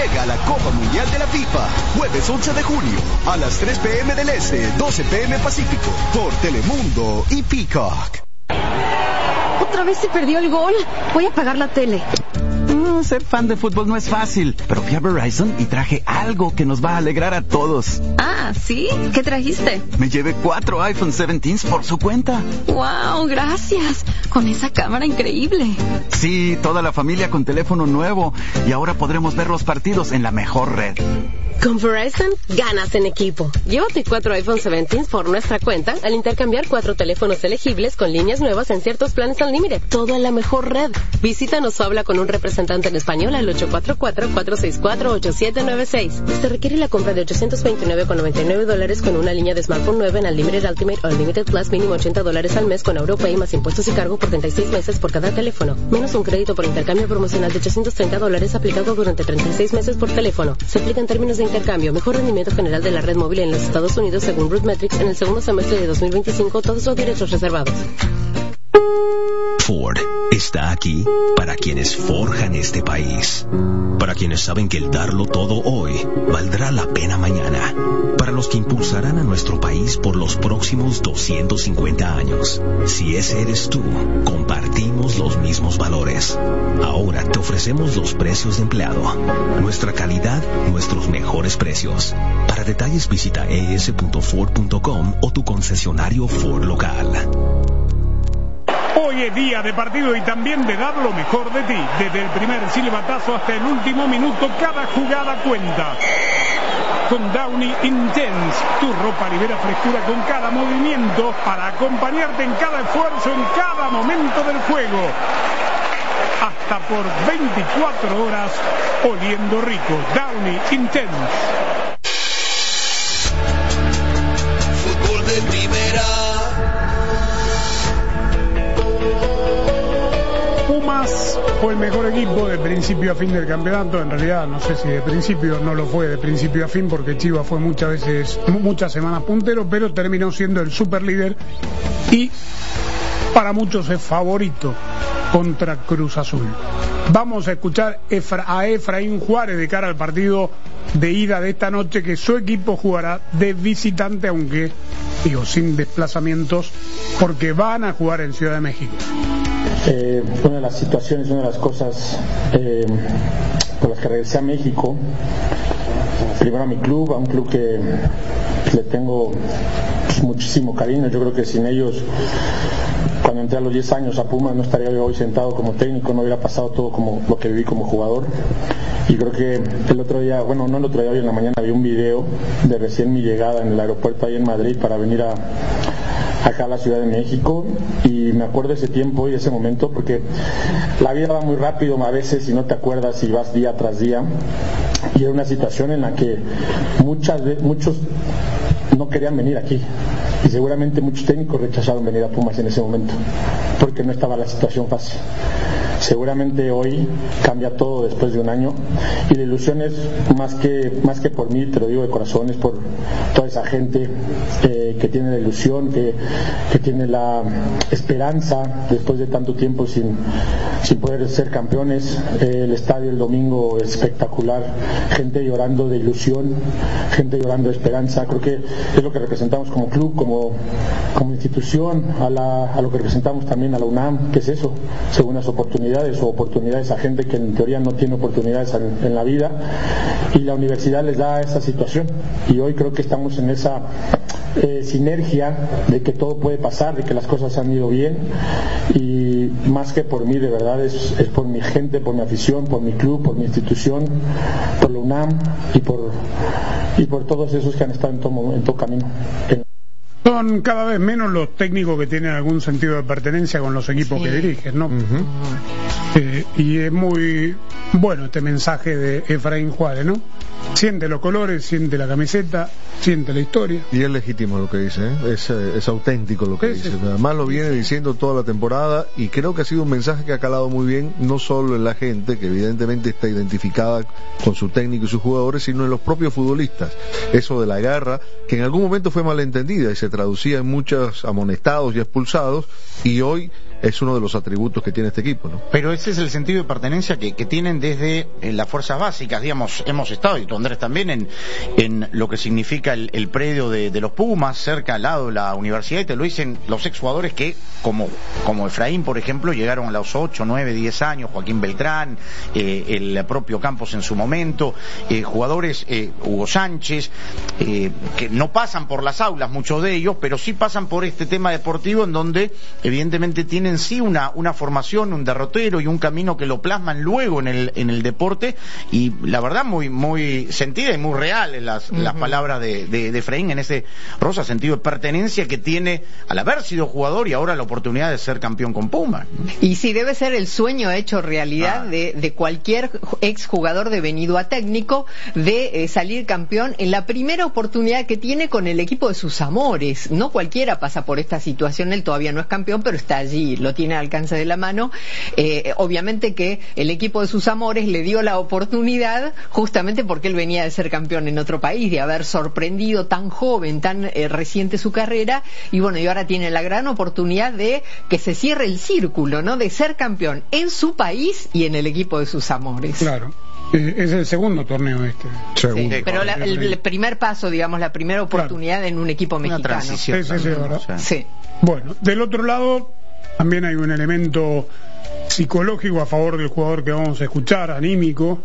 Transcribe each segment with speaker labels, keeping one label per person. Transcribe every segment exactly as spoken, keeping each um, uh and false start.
Speaker 1: llega a la Copa Mundial de la FIFA, jueves once de junio, a las tres pe eme del Este, doce pe eme Pacífico, por Telemundo y Peacock.
Speaker 2: Otra vez se perdió el gol. Voy a apagar la tele.
Speaker 3: No, ser fan de fútbol no es fácil, pero fui a Verizon y traje algo que nos va a alegrar a todos.
Speaker 2: Ah, ¿sí? ¿Qué trajiste?
Speaker 3: Me llevé cuatro iPhone diecisiete por su cuenta.
Speaker 2: ¡Wow! Gracias. Con esa cámara increíble.
Speaker 3: Sí, toda la familia con teléfono nuevo. Y ahora podremos ver los partidos en la mejor red.
Speaker 4: Con Verizon, ganas en equipo. Llévate cuatro iPhone diecisiete por nuestra cuenta al intercambiar cuatro teléfonos elegibles con líneas nuevas en ciertos planes al límite. Todo en la mejor red. Visítanos o habla con un representante en español al ocho cuatro cuatro, cuatro seis cuatro, ocho siete nueve seis. Se requiere la compra de ochocientos veintinueve con noventa y nueve dólares con una línea de smartphone nueva en Unlimited Ultimate o Unlimited Plus, mínimo ochenta dólares al mes con AuroPay más impuestos y cargo por treinta y seis meses por cada teléfono. Menos un crédito por intercambio promocional de ochocientos treinta dólares aplicado durante treinta y seis meses por teléfono. Se aplica en términos de intercambio. Mejor rendimiento general de la red móvil en los Estados Unidos según RootMetrics en el segundo semestre de dos mil veinticinco. Todos los derechos reservados.
Speaker 5: Ford está aquí para quienes forjan este país, para quienes saben que el darlo todo hoy valdrá la pena mañana, para los que impulsarán a nuestro país por los próximos doscientos cincuenta años. Si ese eres tú, compartimos los mismos valores. Ahora te ofrecemos los precios de empleado, nuestra calidad, nuestros mejores precios. Para detalles visita e s punto ford punto com o tu concesionario Ford local.
Speaker 6: Hoy es día de partido y también de dar lo mejor de ti. Desde el primer silbatazo hasta el último minuto, cada jugada cuenta. Con Downy Intense, tu ropa libera frescura con cada movimiento para acompañarte en cada esfuerzo, en cada momento del juego. Hasta por veinticuatro horas oliendo rico. Downy Intense.
Speaker 7: Fútbol de primera.
Speaker 6: Pumas fue el mejor equipo de principio a fin del campeonato. En realidad no sé si de principio no lo fue de principio a fin, porque Chivas fue muchas veces, muchas semanas puntero, pero terminó siendo el superlíder y para muchos es favorito contra Cruz Azul. Vamos a escuchar a Efraín Juárez de cara al partido de ida de esta noche, que su equipo jugará de visitante, aunque digo sin desplazamientos, porque van a jugar en Ciudad de México.
Speaker 8: Eh, una de las situaciones, una de las cosas eh, por las que regresé a México, primero a mi club, a un club que le tengo pues, muchísimo cariño. Yo creo que sin ellos, cuando entré a los diez años a Pumas, no estaría yo hoy sentado como técnico, no hubiera pasado todo como lo que viví como jugador. Y creo que el otro día, bueno, no el otro día, hoy en la mañana vi un video de recién mi llegada en el aeropuerto ahí en Madrid para venir a acá a la Ciudad de México, y me acuerdo de ese tiempo y ese momento, porque la vida va muy rápido a veces y no te acuerdas y vas día tras día, y era una situación en la que muchas de, muchos no querían venir aquí, y seguramente muchos técnicos rechazaron venir a Pumas en ese momento porque no estaba la situación fácil. Seguramente hoy cambia todo después de un año, y la ilusión es más que más que por mí, te lo digo de corazón, es por toda esa gente eh, que tiene la ilusión, que, que tiene la esperanza después de tanto tiempo sin, sin poder ser campeones. Eh, el estadio el domingo es espectacular, gente llorando de ilusión, gente llorando de esperanza. Creo que es lo que representamos como club, como, como institución, a, la, a lo que representamos también a la UNAM, que es eso, segundas oportunidades o oportunidades a gente que en teoría no tiene oportunidades en, en la vida, y la universidad les da esa situación, y hoy creo que estamos en esa eh, sinergia de que todo puede pasar, de que las cosas han ido bien, y más que por mí, de verdad es, es por mi gente, por mi afición, por mi club, por mi institución, por la UNAM y por, y por todos esos que han estado en todo, en todo camino. En
Speaker 6: Son cada vez menos los técnicos que tienen algún sentido de pertenencia con los equipos sí. que dirigen, ¿no? Uh-huh. Eh, y es muy bueno este mensaje de Efraín Juárez, ¿no? Siente los colores, siente la camiseta, siente la historia.
Speaker 9: Y es legítimo lo que dice, ¿eh? es, es auténtico lo que
Speaker 6: Sí,
Speaker 9: dice.
Speaker 6: sí.
Speaker 9: Además lo viene diciendo toda la temporada y creo que ha sido un mensaje que ha calado muy bien, no solo en la gente, que evidentemente está identificada con su técnico y sus jugadores, sino en los propios futbolistas. Eso de la garra, que en algún momento fue malentendida y se traducía en muchos amonestados y expulsados, y hoy es uno de los atributos que tiene este equipo, ¿no?
Speaker 10: Pero ese es el sentido de pertenencia que, que tienen desde eh, las fuerzas básicas, digamos, hemos estado, y tú Andrés también, en, en lo que significa el, el predio de, de los Pumas, cerca al lado de la universidad, y te lo dicen los exjugadores que, como, como Efraín, por ejemplo, llegaron a los ocho, nueve, diez años, Joaquín Beltrán, eh, el propio Campos en su momento, eh, jugadores, eh, Hugo Sánchez, eh, que no pasan por las aulas, muchos de ellos, pero sí pasan por este tema deportivo en donde evidentemente tienen sí una, una formación, un derrotero y un camino que lo plasman luego en el, en el deporte, y la verdad muy, muy sentida y muy real en las, uh-huh. las palabras de, de, de Efraín en ese rosa sentido de pertenencia que tiene al haber sido jugador y ahora la oportunidad de ser campeón con Pumas.
Speaker 11: Y sí, debe ser el sueño hecho realidad ah. de, de cualquier exjugador devenido a técnico de eh, salir campeón en la primera oportunidad que tiene con el equipo de sus amores. No cualquiera pasa por esta situación, él todavía no es campeón, pero está allí, lo tiene al alcance de la mano. Eh, obviamente que el equipo de sus amores le dio la oportunidad justamente porque él venía de ser campeón en otro país, de haber sorprendido tan joven, tan eh, reciente su carrera, y bueno, y ahora tiene la gran oportunidad de que se cierre el círculo, ¿no? De ser campeón en su país y en el equipo de sus amores.
Speaker 6: Claro. Es el segundo torneo este.
Speaker 11: Sí, pero la, el, el primer paso, digamos, la primera oportunidad claro. en un equipo mexicano.
Speaker 10: Una transición.
Speaker 6: Sí, sí, sí, ¿verdad?
Speaker 11: Sí.
Speaker 6: Bueno, del otro lado también hay un elemento psicológico a favor del jugador que vamos a escuchar, anímico,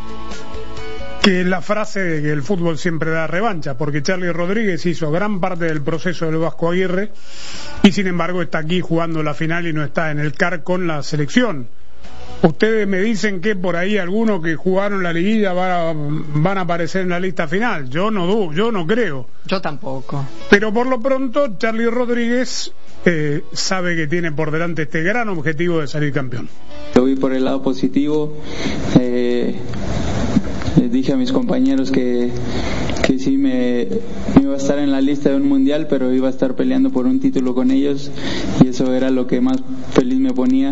Speaker 6: que es la frase de que el fútbol siempre da revancha, porque Charly Rodríguez hizo gran parte del proceso del Vasco Aguirre y sin embargo está aquí jugando la final y no está en el C A R con la selección. Ustedes me dicen que por ahí algunos que jugaron la liguilla van a, van a aparecer en la lista final. Yo no dudo, yo no creo.
Speaker 11: Yo tampoco.
Speaker 6: Pero por lo pronto Charly Rodríguez eh, sabe que tiene por delante este gran objetivo de salir campeón.
Speaker 12: Lo vi por el lado positivo. Eh, les dije a mis compañeros que, que sí me, me iba a estar en la lista de un mundial, pero iba a estar peleando por un título con ellos, y eso era lo que más feliz me ponía.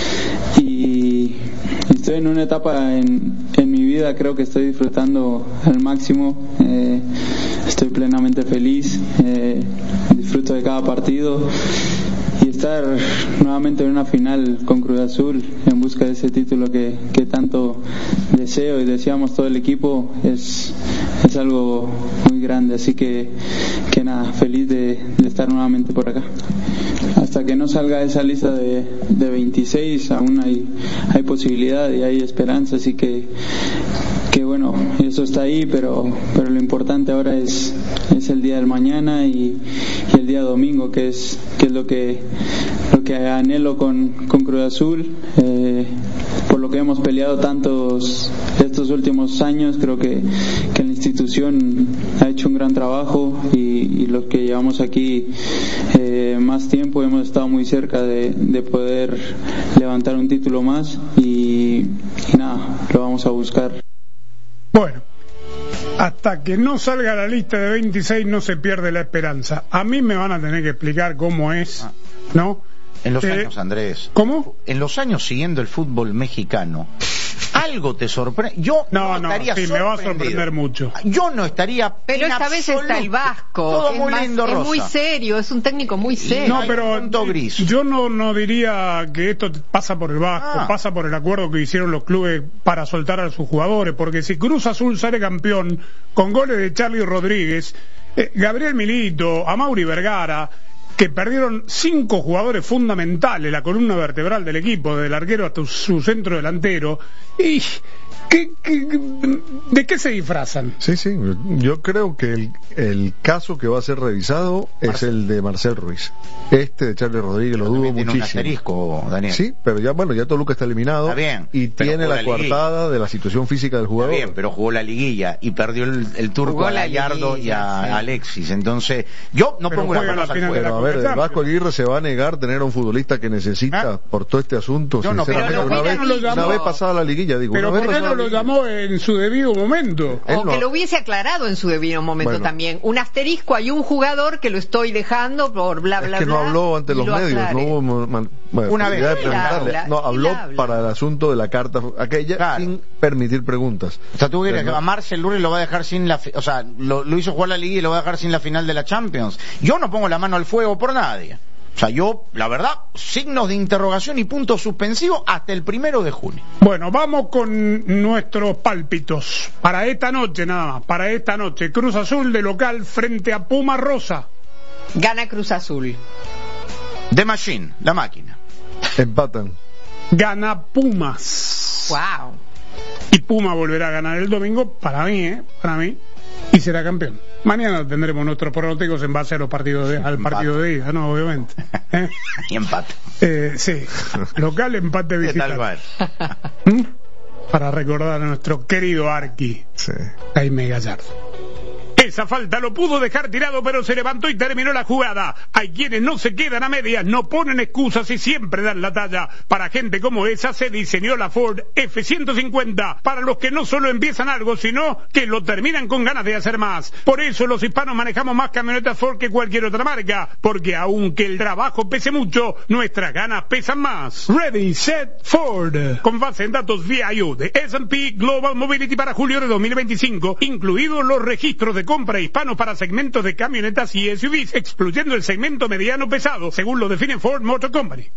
Speaker 12: Y estoy en una etapa en, en mi vida, creo que estoy disfrutando al máximo, eh, estoy plenamente feliz, eh, disfruto de cada partido, y estar nuevamente en una final con Cruz Azul en busca de ese título que, que tanto deseo y deseamos todo el equipo es, es algo muy grande, así que, que nada, feliz de, de estar nuevamente por acá. Hasta que no salga esa lista de, de veintiséis aún hay, hay posibilidad y hay esperanza, así que que bueno, eso está ahí, pero pero lo importante ahora es es el día del mañana y, y el día domingo, que es que es lo que lo que anhelo con, con Cruz Azul, eh, por lo que hemos peleado tantos estos últimos años. Creo que, que la institución ha hecho un gran trabajo y, y los que llevamos aquí eh, más tiempo hemos estado muy cerca de, de poder levantar un título más y, y nada, lo vamos a buscar.
Speaker 6: Bueno, hasta que no salga la lista de veintiséis no se pierde la esperanza. A mí me van a tener que explicar cómo es, ¿no?
Speaker 10: En los
Speaker 6: eh,
Speaker 10: años, Andrés.
Speaker 6: ¿Cómo?
Speaker 10: En los años siguiendo el fútbol mexicano, algo te sorprende. Yo no,
Speaker 6: no, no
Speaker 10: estaría
Speaker 6: sí, me va a sorprender mucho.
Speaker 10: Yo no estaría.
Speaker 11: Pero esta vez está el Vasco.
Speaker 10: Todo
Speaker 11: es
Speaker 10: muy
Speaker 11: más,
Speaker 10: lindo,
Speaker 11: es
Speaker 10: Rosa.
Speaker 11: muy serio, es un técnico muy serio.
Speaker 6: No, pero
Speaker 10: gris.
Speaker 6: yo no, no diría que esto pasa por el Vasco, ah. pasa por el acuerdo que hicieron los clubes para soltar a sus jugadores, porque si Cruz Azul sale campeón con goles de Charly Rodríguez, eh, Gabriel Milito, Amaury Vergara, que perdieron cinco jugadores fundamentales, la columna vertebral del equipo, del arquero hasta su centro delantero, y ¿qué, qué, ¿de qué se disfrazan?
Speaker 9: Sí, sí, yo creo que el, el caso que va a ser revisado Marcel. es el de Marcel Ruiz. Este de Charly Rodríguez lo dudo
Speaker 10: tiene
Speaker 9: muchísimo.
Speaker 10: Un asterisco, Daniel.
Speaker 9: Sí, pero ya bueno, ya Toluca está eliminado.
Speaker 10: Está bien,
Speaker 9: y tiene la, la coartada de la situación física del jugador.
Speaker 10: Está bien, pero jugó la liguilla y perdió el, el turco jugó a Gallardo y a sí. Alexis. Entonces, yo no pero pongo la mano al fuego.
Speaker 9: Pero a ver, el Vasco Aguirre se va a negar a tener a un futbolista que necesita ¿Ah? por todo este asunto.
Speaker 10: Yo
Speaker 9: sinceramente,
Speaker 10: no,
Speaker 9: una, vez,
Speaker 10: no
Speaker 9: una vez pasada la liguilla, digo,
Speaker 6: pero
Speaker 9: una vez
Speaker 6: ¿por qué no lo lo llamó en su debido momento.
Speaker 11: O que lo hubiese aclarado en su debido momento bueno. también. Un asterisco, hay un jugador que lo estoy dejando por bla, bla, bla.
Speaker 9: Es que no
Speaker 11: bla,
Speaker 9: habló ante los medios,
Speaker 11: aclare.
Speaker 9: no hubo man, bueno,
Speaker 10: una vez.
Speaker 9: De preguntarle. Habla, no, habló para el asunto de la carta aquella claro. sin permitir preguntas.
Speaker 10: O sea, tú quieres que a Marcel Lurri lo va a dejar sin la... O sea, lo, lo hizo jugar la Liga y lo va a dejar sin la final de la Champions. Yo no pongo la mano al fuego por nadie. O sea, yo, la verdad, signos de interrogación y puntos suspensivos hasta el primero de junio.
Speaker 6: Bueno, vamos con nuestros pálpitos. Para esta noche, nada más, para esta noche. Cruz Azul de local frente a Puma Rosa.
Speaker 11: Gana Cruz Azul.
Speaker 10: The Machine, la máquina.
Speaker 9: Empatan.
Speaker 6: Gana Pumas.
Speaker 11: Wow.
Speaker 6: Y Puma volverá a ganar el domingo, para mí, ¿eh? Para mí. Y será campeón. Mañana tendremos nuestros pronósticos en base a los partidos de, al empate. partido de ida, no, obviamente. ¿Eh?
Speaker 10: Y empate.
Speaker 6: Eh, sí, local, empate, visitante. ¿Mm? Para recordar a nuestro querido Arqui,
Speaker 9: sí.
Speaker 6: Jaime Gallardo. Esa falta lo pudo dejar tirado, pero se levantó y terminó la jugada. Hay quienes no se quedan a medias, no ponen excusas y siempre dan la talla. Para gente como esa se diseñó la Ford F ciento cincuenta, para los que no solo empiezan algo, sino que lo terminan con ganas de hacer más. Por eso los hispanos manejamos más camionetas Ford que cualquier otra marca, porque aunque el trabajo pese mucho, nuestras ganas pesan más. Ready, Set, Ford. Con base en datos V I O de S and P Global Mobility para julio de dos mil veinticinco, incluidos los registros de compra hispanos para segmentos de camionetas y S U Vs, excluyendo el segmento mediano pesado, según lo define Ford Motor Company.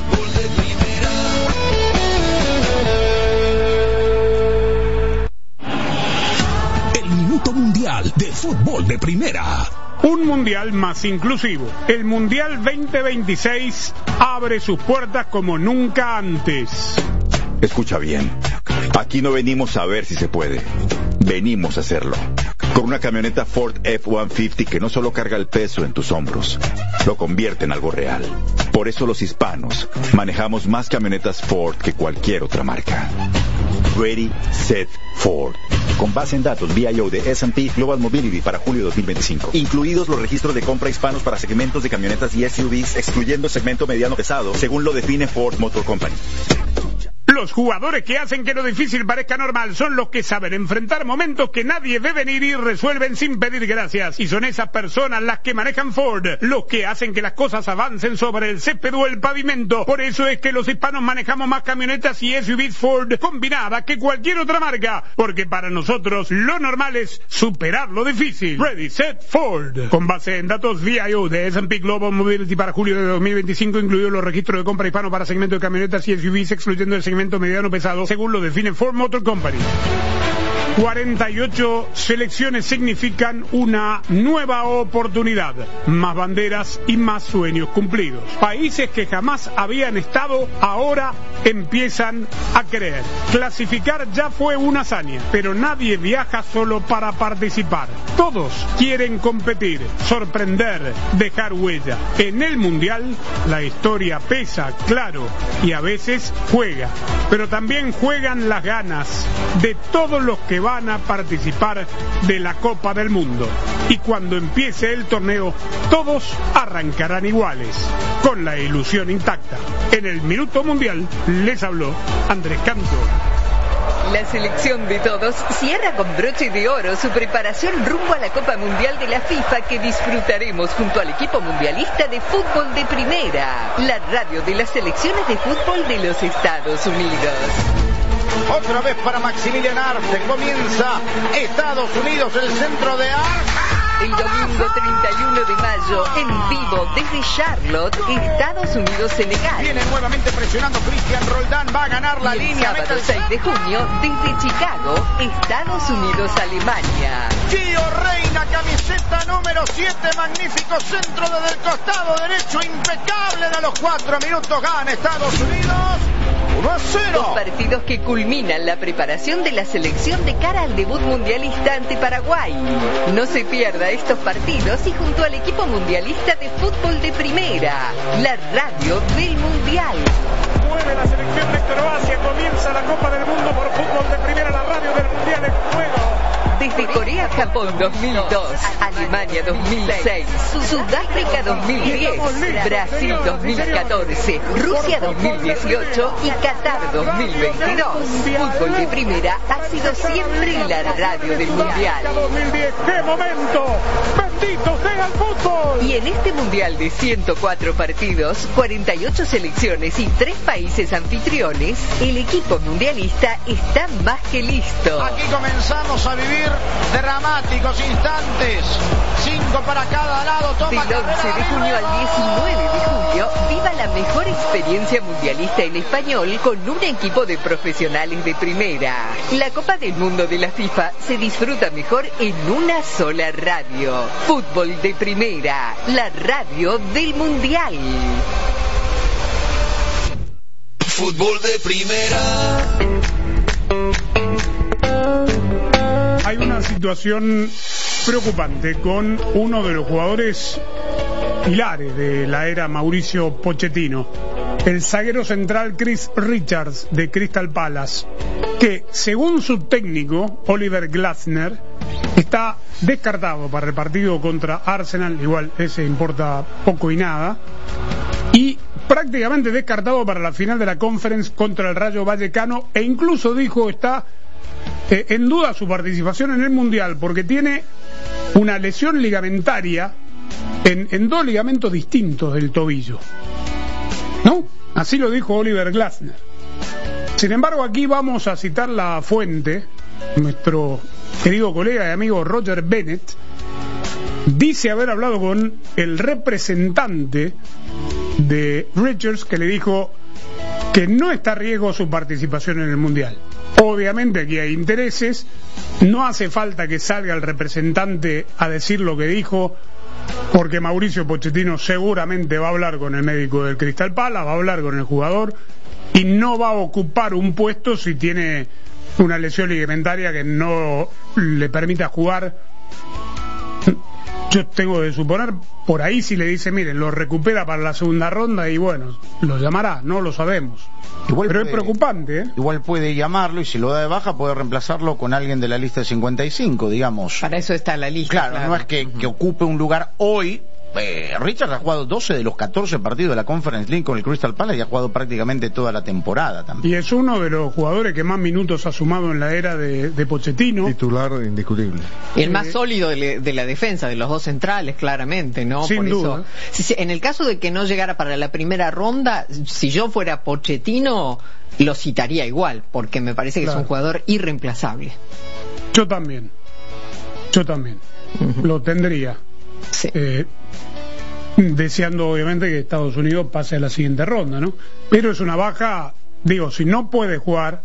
Speaker 5: El minuto mundial de fútbol de primera.
Speaker 6: Un mundial más inclusivo. El Mundial veinte veintiséis abre sus puertas como nunca antes.
Speaker 13: Escucha bien. Aquí no venimos a ver si se puede. Venimos a hacerlo. Con una camioneta Ford F ciento cincuenta que no solo carga el peso en tus hombros, lo convierte en algo real. Por eso los hispanos manejamos más camionetas Ford que cualquier otra marca. Ready, Set, Ford.
Speaker 14: Con base en datos V I O de S and P Global Mobility para julio dos mil veinticinco. Incluidos los registros de compra hispanos para segmentos de camionetas y S U Vs, excluyendo el segmento mediano pesado, según lo define Ford Motor Company.
Speaker 6: Los jugadores que hacen que lo difícil parezca normal son los que saben enfrentar momentos que nadie ve venir y resuelven sin pedir gracias. Y son esas personas las que manejan Ford, los que hacen que las cosas avancen sobre el césped o el pavimento. Por eso es que los hispanos manejamos más camionetas y S U Vs Ford combinadas que cualquier otra marca, porque para nosotros lo normal es superar lo difícil. Ready, Set, Ford. Con base en datos V I O de S and P Global Mobility para julio de dos mil veinticinco, incluidos los registros de compra hispanos para segmento de camionetas y S U Vs, excluyendo el segmento mediano pesado, según lo define Ford Motor Company. cuarenta y ocho selecciones significan una nueva oportunidad, más banderas y más sueños cumplidos. Países que jamás habían estado, ahora empiezan a creer. Clasificar ya fue una hazaña, pero nadie viaja solo para participar. Todos quieren competir, sorprender, dejar huella. En el Mundial, la historia pesa, claro, y a veces juega, pero también juegan las ganas de todos los que van a participar de la Copa del Mundo. Y cuando empiece el torneo, todos arrancarán iguales, con la ilusión intacta. En el Minuto Mundial les habló Andrés Canto.
Speaker 15: La selección de todos cierra con broche de oro su preparación rumbo a la Copa Mundial de la FIFA, que disfrutaremos junto al equipo mundialista de fútbol de primera, la radio de las selecciones de fútbol de los Estados Unidos.
Speaker 10: Otra vez para Maximilian Arce, comienza Estados Unidos, el centro de Arce.
Speaker 15: El domingo treinta y uno de mayo, en vivo desde Charlotte, Estados Unidos-Senegal.
Speaker 10: Viene nuevamente presionando Cristian Roldán, va a ganar la
Speaker 15: y el
Speaker 10: línea.
Speaker 15: sábado seis de junio, desde Chicago, Estados Unidos-Alemania.
Speaker 10: Gio Reina, camiseta número siete, magnífico centro desde el costado derecho, impecable, a los cuatro minutos gana Estados Unidos. uno a cero.
Speaker 15: Dos partidos que culminan la preparación de la selección de cara al debut mundialista ante Paraguay. No se pierda estos partidos y junto al equipo mundialista de fútbol de primera, la radio del Mundial.
Speaker 6: Mueve la selección de Croacia, comienza la Copa del Mundo por fútbol de primera, la radio del Mundial en juego.
Speaker 15: desde Corea, Japón dos mil dos, Alemania dos mil seis, Sudáfrica dos mil diez, Brasil dos mil catorce, Rusia dos mil dieciocho y Qatar dos mil veintidós. Fútbol de Primera ha sido siempre la radio del Mundial.
Speaker 6: ¡Qué momento! ¡Bendito sea el fútbol!
Speaker 15: Y en este Mundial de ciento cuatro partidos, cuarenta y ocho selecciones y tres países anfitriones, el equipo mundialista está más que listo.
Speaker 10: Aquí comenzamos a vivir dramáticos instantes. Cinco para cada lado. Toma
Speaker 15: Del once de junio al diecinueve de julio, viva la mejor experiencia mundialista en español con un equipo de profesionales de primera. La Copa del Mundo de la FIFA se disfruta mejor en una sola radio. Fútbol de Primera, la radio del Mundial.
Speaker 7: Fútbol de Primera.
Speaker 6: Hay una situación preocupante con uno de los jugadores pilares de la era Mauricio Pochettino, el zaguero central Chris Richards de Crystal Palace, que según su técnico Oliver Glasner está descartado para el partido contra Arsenal, igual ese importa poco y nada, y prácticamente descartado para la final de la Conference contra el Rayo Vallecano, e incluso dijo está eh, en duda su participación en el Mundial porque tiene una lesión ligamentaria en, en dos ligamentos distintos del tobillo, ¿no? Así lo dijo Oliver Glasner. Sin embargo, aquí vamos a citar la fuente. Nuestro querido colega y amigo Roger Bennett dice haber hablado con el representante de Richards, que le dijo que no está a riesgo su participación en el Mundial. Obviamente aquí hay intereses, no hace falta que salga el representante a decir lo que dijo, porque Mauricio Pochettino seguramente va a hablar con el médico del Crystal Palace, va a hablar con el jugador y no va a ocupar un puesto si tiene una lesión ligamentaria que no le permita jugar. Yo tengo que suponer, por ahí si le dice, miren, lo recupera para la segunda ronda y bueno, lo llamará, no lo sabemos.
Speaker 10: Igual
Speaker 6: Pero
Speaker 10: puede,
Speaker 6: es preocupante, ¿eh?
Speaker 10: Igual puede llamarlo y si lo da de baja puede reemplazarlo con alguien de la lista de cincuenta y cinco, digamos.
Speaker 11: Para eso está la lista.
Speaker 10: Claro,
Speaker 11: claro.
Speaker 10: no es que, que ocupe un lugar hoy. Eh, Richard ha jugado doce de los catorce partidos de la Conference League con el Crystal Palace y ha jugado prácticamente toda la temporada también.
Speaker 6: Y es uno de los jugadores que más minutos ha sumado en la era de, de Pochettino.
Speaker 9: Titular indiscutible.
Speaker 11: Y el más sólido de, de la defensa, de los dos centrales, claramente, ¿no?
Speaker 6: Sin
Speaker 11: Por
Speaker 6: duda.
Speaker 11: eso, si, si, en el caso de que no llegara para la primera ronda, si yo fuera Pochettino, lo citaría igual, porque me parece que
Speaker 6: Claro.
Speaker 11: es un jugador irreemplazable.
Speaker 6: Yo también. Yo también. Uh-huh. Lo tendría.
Speaker 11: Sí.
Speaker 6: Eh, deseando obviamente que Estados Unidos pase a la siguiente ronda, ¿no? Pero es una baja, digo, si no puede jugar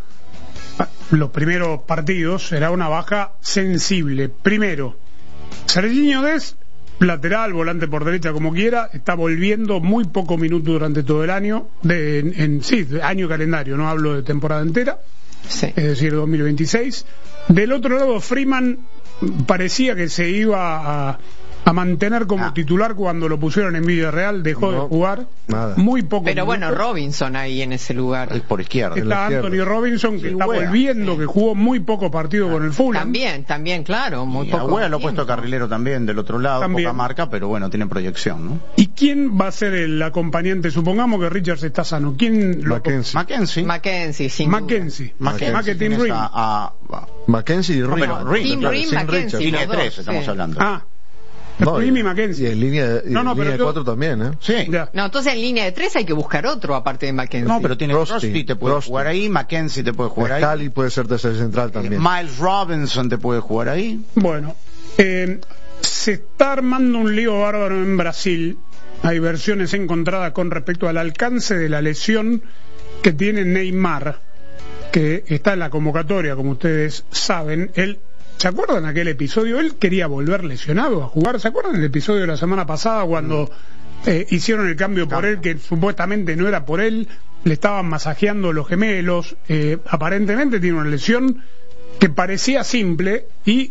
Speaker 6: los primeros partidos, será una baja sensible. Primero, Serginho Dest, lateral, volante por derecha, como quiera, está volviendo muy poco minutos durante todo el año, de, en, en sí, de año calendario, no hablo de temporada entera,
Speaker 11: sí.
Speaker 6: Es decir, dos mil veintiséis. Del otro lado, Freeman parecía que se iba a a mantener como ah. titular cuando lo pusieron en Villarreal, dejó no, de jugar
Speaker 9: nada.
Speaker 6: muy poco.
Speaker 11: Pero
Speaker 6: minutos.
Speaker 11: Bueno, Robinson ahí en ese lugar.
Speaker 10: Es por izquierda.
Speaker 6: Está Anthony
Speaker 10: izquierda.
Speaker 6: Robinson, que sí, está Wea. volviendo, sí. que jugó muy poco partido ah. con el Fulham.
Speaker 11: También, también, claro, muy
Speaker 10: y
Speaker 11: poco.
Speaker 10: Agüera lo ha puesto carrilero también del otro lado, también. Poca marca, pero bueno, tiene proyección, ¿no?
Speaker 6: ¿Y quién va a ser el acompañante? Supongamos que Richards está sano. ¿Quién lo
Speaker 10: Mackenzie. Mackenzie.
Speaker 11: Mackenzie, sin
Speaker 6: Mackenzie.
Speaker 10: Mackenzie.
Speaker 6: Mackenzie. Mackenzie.
Speaker 10: A, a, a...
Speaker 9: Mackenzie y Rim.
Speaker 10: No, Rim,
Speaker 11: Tim
Speaker 10: claro,
Speaker 11: Rim, Mackenzie.
Speaker 10: Línea de tres,
Speaker 11: sí.
Speaker 10: estamos hablando.
Speaker 6: Ah. No, y, y Mackenzie.
Speaker 9: Y en línea, y no, no, en línea de cuatro yo... también, ¿eh?
Speaker 10: Sí.
Speaker 11: Ya. No, entonces en línea de tres hay que buscar otro aparte de Mackenzie.
Speaker 10: No, pero tiene Rusty, te puede
Speaker 9: Rusty.
Speaker 10: jugar ahí, Mackenzie te puede jugar ahí.
Speaker 9: Cali puede ser tercer central también.
Speaker 10: Eh, Miles Robinson te puede jugar ahí.
Speaker 6: Bueno, eh, se está armando un lío bárbaro en Brasil. Hay versiones encontradas con respecto al alcance de la lesión que tiene Neymar, que está en la convocatoria, como ustedes saben. Él, ¿se acuerdan aquel episodio? Él quería volver lesionado a jugar. ¿Se acuerdan del episodio de la semana pasada cuando eh, hicieron el cambio por él, que supuestamente no era por él? Le estaban masajeando los gemelos. Eh, aparentemente tiene una lesión que parecía simple y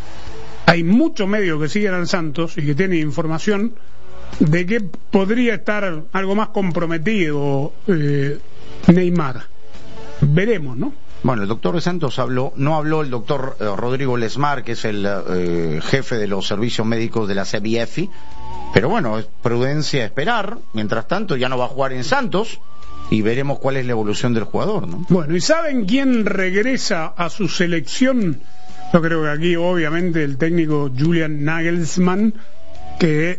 Speaker 6: hay muchos medios que siguen al Santos y que tienen información de que podría estar algo más comprometido eh, Neymar. Veremos, ¿no?
Speaker 10: Bueno, el doctor de Santos habló, no habló el doctor eh, Rodrigo Lesmar, que es el eh, jefe de los servicios médicos de la C B F, pero bueno, es prudencia esperar. Mientras tanto, ya no va a jugar en Santos y veremos cuál es la evolución del jugador, ¿no?
Speaker 6: Bueno, ¿y saben quién regresa a su selección? Yo creo que aquí, obviamente, el técnico Julian Nagelsmann, que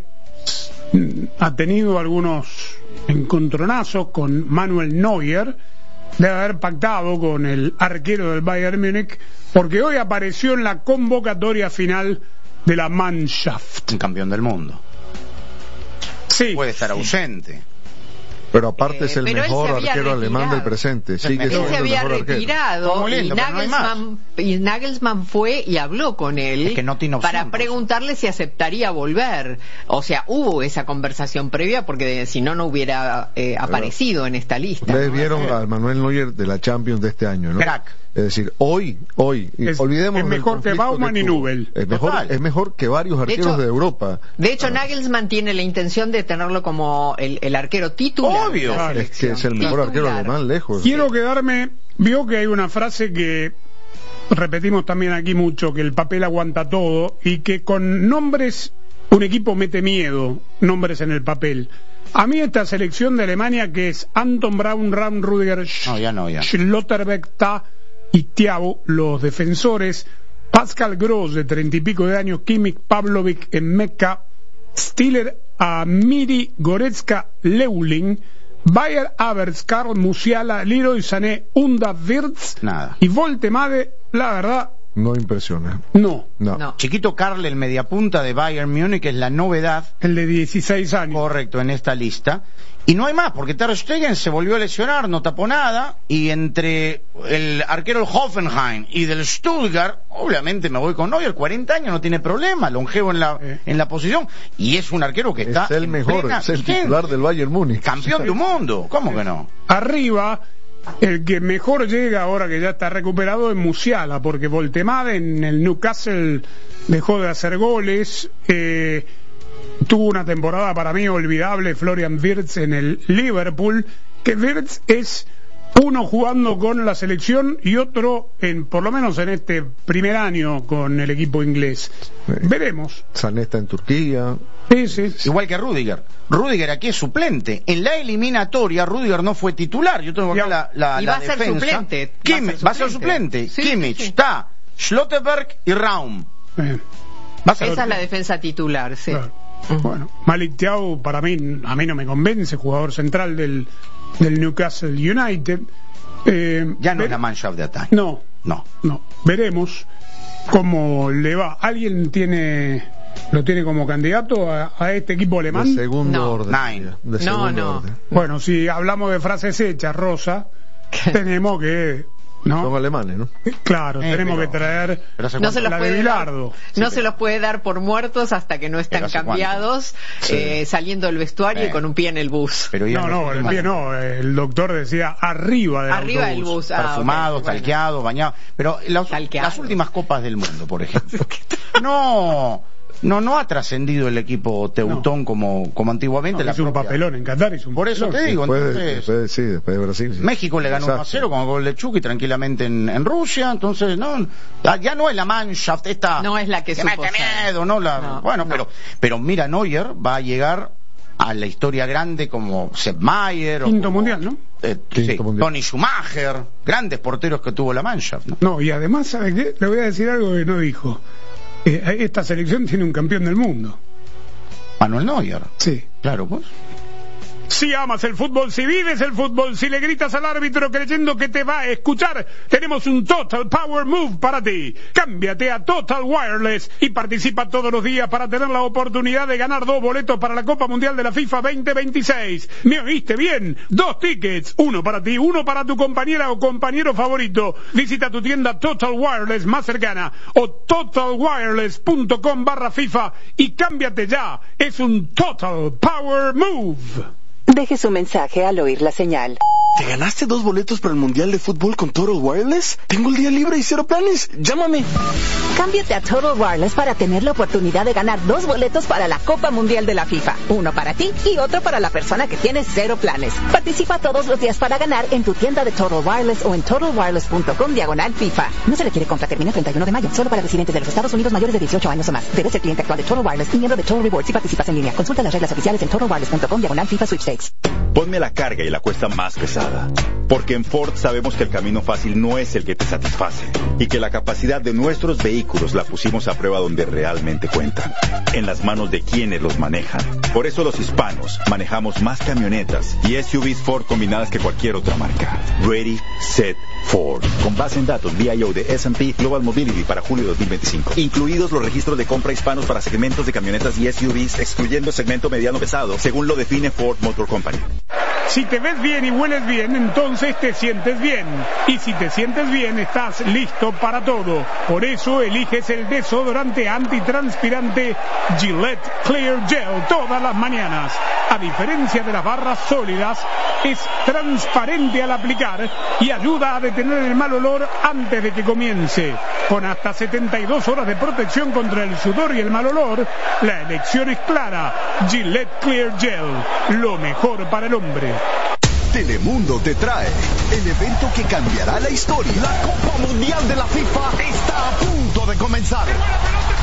Speaker 6: ha tenido algunos encontronazos con Manuel Neuer, debe haber pactado con el arquero del Bayern Múnich, porque hoy apareció en la convocatoria final de la Mannschaft.
Speaker 10: Un campeón del mundo.
Speaker 6: Sí.
Speaker 10: Puede estar
Speaker 6: sí.
Speaker 10: ausente.
Speaker 9: Pero aparte
Speaker 11: Eh,
Speaker 9: es el
Speaker 11: pero él
Speaker 9: mejor
Speaker 11: se había
Speaker 9: arquero alemán
Speaker 11: retirado.
Speaker 9: del presente. Sí, que
Speaker 11: Él
Speaker 9: es
Speaker 11: se
Speaker 9: el
Speaker 11: había
Speaker 9: mejor arquero.
Speaker 11: retirado
Speaker 10: Muy
Speaker 11: y,
Speaker 10: lindo, pero no hay
Speaker 11: Nagelsmann, y Nagelsmann fue y habló con él
Speaker 10: Es que no tiene opción,
Speaker 11: para
Speaker 10: pues.
Speaker 11: preguntarle si aceptaría volver. O sea, hubo esa conversación previa porque si no, no hubiera eh, aparecido en esta lista.
Speaker 9: Ustedes
Speaker 11: ¿no?
Speaker 9: vieron a Manuel Neuer de la Champions de este año, ¿no?
Speaker 10: Crack.
Speaker 9: Es decir, hoy, hoy, y
Speaker 6: Es-
Speaker 9: olvidemos
Speaker 6: es
Speaker 9: del
Speaker 6: mejor que
Speaker 9: conflicto
Speaker 6: Baumann y
Speaker 9: tuvo.
Speaker 6: Nubel.
Speaker 9: Es mejor,
Speaker 10: Total.
Speaker 9: es mejor que varios
Speaker 11: De
Speaker 9: arqueros
Speaker 11: hecho-
Speaker 9: de Europa.
Speaker 11: De hecho, Nagelsmann tiene la intención de tenerlo como el, el arquero titular.
Speaker 10: Obvio.
Speaker 11: de la
Speaker 9: Es que
Speaker 11: selección.
Speaker 9: es el mejor arquero
Speaker 11: Titular.
Speaker 9: alemán lejos.
Speaker 6: Quiero quedarme, vio que hay una frase que repetimos también aquí mucho, que el papel aguanta todo y que con nombres un equipo mete miedo, nombres en el papel. A mí esta selección de Alemania, que es Anton Braun, Ram Rudiger,
Speaker 10: No, ya no, ya.
Speaker 6: Schlotterbeck, Ta y Thiago, los defensores, Pascal Gross de treinta y pico de años, Kimmich, Pavlovic en Mecca, Stiller, Amiri, Goretzka, Leuling, Bayer Havertz, Karl Musiala, Leroy Sané, Unda Wirtz
Speaker 10: Nada.
Speaker 6: y Voltemade. La verdad,
Speaker 9: No impresiona.
Speaker 6: no.
Speaker 9: No.
Speaker 11: No.
Speaker 10: Chiquito Karl, el mediapunta de Bayern Múnich, es la novedad,
Speaker 6: El de dieciséis años.
Speaker 10: correcto, en esta lista. Y no hay más, porque Ter Stegen se volvió a lesionar, no tapó nada, y entre el arquero del Hoffenheim y del Stuttgart, obviamente me voy con Neuer, cuarenta años, no tiene problema, longevo en la,
Speaker 6: Eh.
Speaker 10: en la posición, y es un arquero que está
Speaker 9: Es el
Speaker 10: en
Speaker 9: mejor,
Speaker 10: plena
Speaker 9: es el
Speaker 10: vigencia.
Speaker 9: titular del Bayern Múnich.
Speaker 10: Campeón del mundo, ¿cómo que no?
Speaker 6: Arriba, el que mejor llega ahora que ya está recuperado es Musiala, porque Voltemade en el Newcastle dejó de hacer goles. Eh, tuvo una temporada para mí olvidable Florian Wirtz en el Liverpool, que Wirtz es uno jugando con la selección y otro, en por lo menos en este primer año con el equipo inglés.
Speaker 9: Sí.
Speaker 6: Veremos.
Speaker 9: Sané está en Turquía.
Speaker 6: Sí, sí.
Speaker 10: Igual que Rudiger. Rudiger aquí es suplente. En la eliminatoria, Rudiger no fue titular. Yo tengo acá la, la,
Speaker 11: Y
Speaker 10: la
Speaker 11: va a ser
Speaker 10: defensa.
Speaker 11: suplente.
Speaker 10: Kimmich, va a ser suplente.
Speaker 11: Sí,
Speaker 10: Kimmich,
Speaker 11: sí, sí.
Speaker 10: Ta, Schlotterberg y Raum.
Speaker 6: Eh,
Speaker 10: Va a ser
Speaker 11: Esa es la defensa titular, sí.
Speaker 6: claro. Bueno, Malik Thiago para mí, a mí no me convence, jugador central del, del Newcastle United. Eh,
Speaker 10: Ya no
Speaker 6: ver-
Speaker 10: es la Mannschaft de ataque.
Speaker 6: No,
Speaker 10: No.
Speaker 6: no. Veremos cómo le va. ¿Alguien tiene lo tiene como candidato a, a este equipo alemán?
Speaker 9: De segundo
Speaker 11: No.
Speaker 9: orden.
Speaker 10: Nine.
Speaker 9: De
Speaker 11: No,
Speaker 9: segundo
Speaker 11: no.
Speaker 9: orden.
Speaker 6: Bueno, si hablamos de frases hechas, Rosa, tenemos que...
Speaker 9: Son
Speaker 6: ¿no?
Speaker 9: alemanes, ¿no?
Speaker 6: Claro,
Speaker 10: Eh,
Speaker 6: tenemos
Speaker 10: pero-
Speaker 6: que traer
Speaker 10: pero hace
Speaker 11: No se los
Speaker 6: la de
Speaker 11: puede dar,
Speaker 6: Bilardo.
Speaker 11: no
Speaker 10: Sí,
Speaker 11: se los puede dar por muertos hasta que no están
Speaker 10: Pero ¿hace cuánto?
Speaker 11: cambiados,
Speaker 9: Sí.
Speaker 11: eh, saliendo del vestuario
Speaker 10: Eh.
Speaker 11: y con un pie en el bus.
Speaker 10: Pero ya
Speaker 6: No, no, el
Speaker 10: últimos-
Speaker 6: pie no, el doctor decía arriba del
Speaker 11: Arriba del
Speaker 6: autobús.
Speaker 11: bus. Ah,
Speaker 10: Perfumados,
Speaker 11: ok, bueno.
Speaker 10: talqueados, bañados. Pero las,
Speaker 11: Talqueado.
Speaker 10: las últimas copas del mundo, por ejemplo. No, no, no ha trascendido el equipo teutón
Speaker 6: No.
Speaker 10: como, como antiguamente.
Speaker 6: No,
Speaker 10: la
Speaker 6: hizo un
Speaker 10: propia-
Speaker 6: papelón en Qatar, hizo un
Speaker 10: Por eso
Speaker 6: papelón.
Speaker 10: te digo,
Speaker 9: Después, de-
Speaker 10: entonces...
Speaker 9: después de- sí, después de Brasil. sí.
Speaker 10: México le ganó uno a
Speaker 9: Exacto.
Speaker 10: cero con gol de Chucky tranquilamente en, en Rusia, entonces no, ya, ya no es la Mannschaft esta
Speaker 11: No es la que supo
Speaker 10: mete
Speaker 11: ser.
Speaker 10: miedo, no la,
Speaker 11: No,
Speaker 10: bueno,
Speaker 11: no.
Speaker 10: pero pero mira, Neuer va a llegar a la historia grande como Sepp Maier o
Speaker 6: Quinto
Speaker 10: como,
Speaker 6: mundial, ¿no?
Speaker 10: eh,
Speaker 9: Quinto
Speaker 10: sí,
Speaker 9: mundial.
Speaker 10: Tony Schumacher, grandes porteros que tuvo la Mannschaft, ¿no?
Speaker 6: No, y además, ¿sabe qué? Le voy a decir algo que no dijo. Eh, esta selección tiene un campeón del mundo.
Speaker 10: Manuel Neuer,
Speaker 6: Sí.
Speaker 10: claro, pues.
Speaker 6: Si amas el fútbol, si vives el fútbol, si le gritas al árbitro creyendo que te va a escuchar, tenemos un Total Power Move para ti. Cámbiate a Total Wireless y participa todos los días para tener la oportunidad de ganar dos boletos para la Copa Mundial de la FIFA veinte veintiséis. ¿Me oíste bien? Dos tickets, uno para ti, uno para tu compañera o compañero favorito. Visita tu tienda Total Wireless más cercana o totalwireless.com barra FIFA y cámbiate ya. Es un Total Power Move.
Speaker 16: Deje su mensaje al oír la señal. ¿Te ganaste dos boletos para el Mundial de Fútbol con Total Wireless? Tengo el día libre y cero planes. Llámame.
Speaker 17: Cámbiate a Total Wireless para tener la oportunidad de ganar dos boletos para la Copa Mundial de la FIFA. Uno para ti y otro para la persona que tiene cero planes. Participa todos los días para ganar en tu tienda de Total Wireless o en total wireless punto com diagonal FIFA. No se requiere compra, termina el treinta y uno de mayo. Solo para residentes de los Estados Unidos mayores de dieciocho años o más. Debes ser cliente actual de Total Wireless y miembro de Total Rewards si participas en línea. Consulta las reglas oficiales en total wireless punto com diagonal FIFA Sweepstakes.
Speaker 13: Ponme la carga y la cuesta más pesada. Porque en Ford sabemos que el camino fácil no es el que te satisface y que la capacidad de nuestros vehículos la pusimos a prueba donde realmente cuentan, en las manos de quienes los manejan. Por eso los hispanos manejamos más camionetas y S U Vs Ford combinadas que cualquier otra marca. Ready, Set, Ford.
Speaker 14: Con base en datos V I O de S and P Global Mobility para julio de dos mil veinticinco. Incluidos los registros de compra hispanos para segmentos de camionetas y S U Vs, excluyendo el segmento mediano pesado, según lo define Ford Motor Company.
Speaker 6: Si te ves bien y hueles bien, entonces te sientes bien. Y si te sientes bien, estás listo para todo. Por eso eliges el desodorante antitranspirante Gillette Clear Gel todas las mañanas. A diferencia de las barras sólidas, es transparente al aplicar y ayuda a detener el mal olor antes de que comience. Con hasta setenta y dos horas de protección contra el sudor y el mal olor, la elección es clara. Gillette Clear Gel, lo mejor para el hombre.
Speaker 1: Telemundo te trae el evento que cambiará la historia.
Speaker 7: La Copa Mundial de la FIFA está a punto de comenzar.